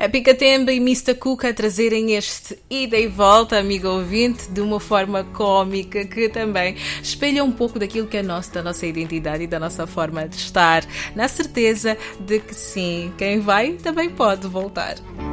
Picatemba e Mr. Cook a trazerem este ida e volta, amigo ouvinte, de uma forma cómica que também espelha um pouco daquilo que é nosso, da nossa identidade e da nossa forma de estar, na certeza de que sim, quem vai também pode voltar.